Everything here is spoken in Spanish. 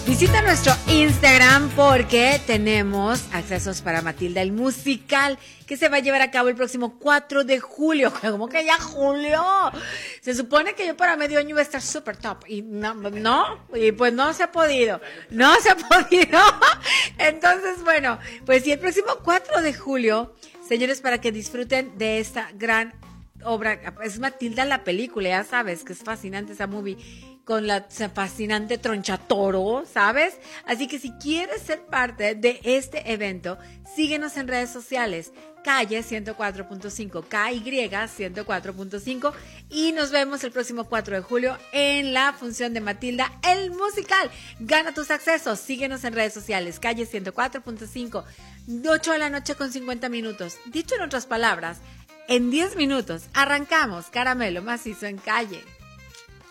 Visita nuestro Instagram porque tenemos accesos para Matilda el musical que se va a llevar a cabo el próximo 4 de julio. ¿Cómo que ya julio? Se supone que yo para medio año iba a estar súper top y no, y pues no se ha podido. Entonces, bueno, pues sí, el próximo 4 de julio, señores, para que disfruten de esta gran obra, es Matilda la película, ya sabes que es fascinante esa movie, con la fascinante Tronchatoro, ¿sabes? Así que si quieres ser parte de este evento, síguenos en redes sociales, Calle 104.5, KY 104.5, y nos vemos el próximo 4 de julio en la función de Matilda, el musical. Gana tus accesos, síguenos en redes sociales, Calle 104.5, 8 de la noche con 50 minutos. Dicho en otras palabras, en 10 minutos arrancamos Caramelo Macizo en Calle.